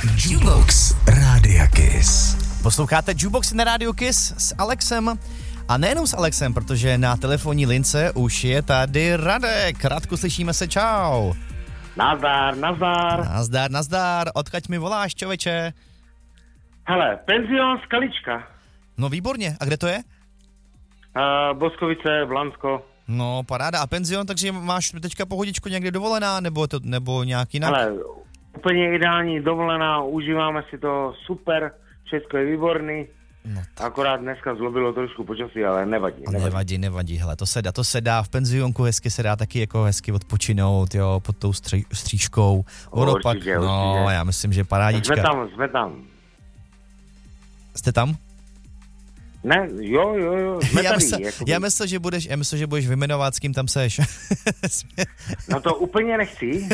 Jukebox Rádia Kiss. Posloucháte Jukebox na Rádio Kiss s Alexem. A nejenom s Alexem, protože na telefonní lince už je tady Radek. Radku, slyšíme se, čau. Nazdar, nazdar. Nazdar. Odkud mi voláš, čověče? Hele, penzion Skalička. No výborně. A kde to je? Boskovice, Blansko. No, paráda. A penzion, takže máš teďka pohodičku někde dovolená, nebo nějak jinak? Hele, úplně ideální dovolená, užíváme si to super, všechno je výborný. No akorát dneska zlobilo trošku počasí, ale nevadí. Hele, to se dá v penzionku, hezky se dá taky jako hezky odpočinout, jo, pod tou stříškou. Určitě. Já myslím, že parádička. Jsme tam. Jste tam? Ne, jo, jsme tady. Já myslel, že budeš vyjmenovat, s kým tam seš. No to úplně nechci.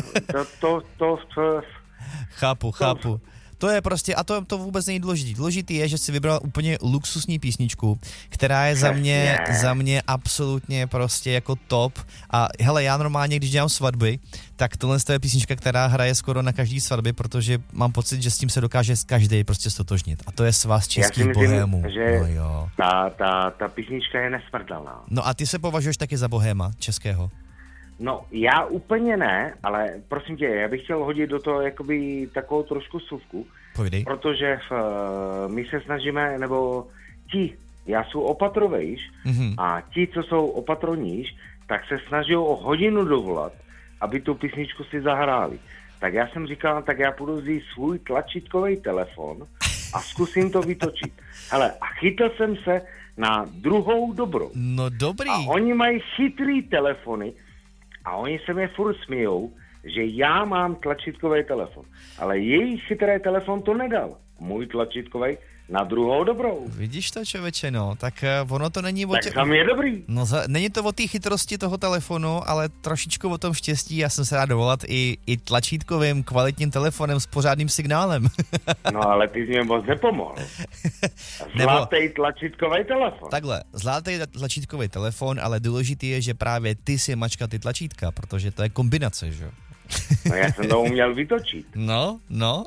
Chápu. To je prostě, a to vůbec není důležitý. Důležitý je, že si vybral úplně luxusní písničku, která je za mě absolutně prostě jako top. A hele, já normálně, když dělám svatby, tak tohle je písnička, která hraje skoro na každý svatbě, protože mám pocit, že s tím se dokáže každý prostě stotožnit. A to je svaz českých bohémů. Že no jo. Ta písnička je nesmrtelná. No a ty se považuješ taky za bohéma českého? No, já úplně ne, ale prosím tě, já bych chtěl hodit do toho jakoby takovou trošku suvku. Povídej. Protože my se snažíme, nebo já jsou opatrovejš, a ti, co jsou opatroníš, tak se snaží o hodinu dovolat, aby tu písničku si zahráli. Tak já jsem říkal, tak já půjdu vzít svůj tlačítkový telefon a zkusím to vytočit. Hele, a chytil jsem se na druhou dobrou. No dobrý. A oni mají chytrý telefony, a oni se mě furt smějou, že já mám tlačítkový telefon. Ale jejich chytrý telefon to nedal. Můj tlačítkový na druhou dobrou. Vidíš to, člověče, no. Tak ono to není o Tak tam je dobrý. No, není to o té chytrosti toho telefonu, ale trošičku o tom štěstí. Já jsem se rád dovolat i tlačítkovým kvalitním telefonem s pořádným signálem. No, ale ty jsi mě moc nepomohl. Zlatý tlačítkový telefon. Takhle, zlatý tlačítkový telefon, ale důležitý je, že právě ty si mačka ty tlačítka, protože to je kombinace, že jo? No, já jsem to uměl vytočit. No.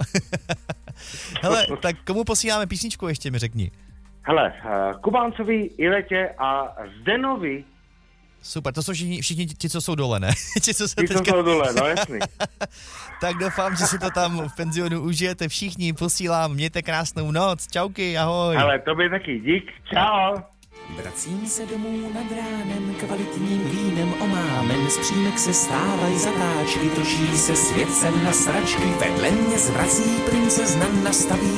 Hele, tak komu posíláme písničku, ještě mi řekni. Hele, Kubáncovi, Ivetě a Zdenovi. Super, to jsou všichni ti, co jsou dole, ne? Co jsou dole, no jasný. Tak doufám, že si to tam v penzionu užijete všichni, posílám, mějte krásnou noc, čauky, ahoj. Hele, tobě taky, dík, čau. Vracím se domů nad ránem, kvalitním vínem omámen, z přímek se stávají zatáčky, točí se svět sem na sračky, vedle mě zvrací princezna nastaví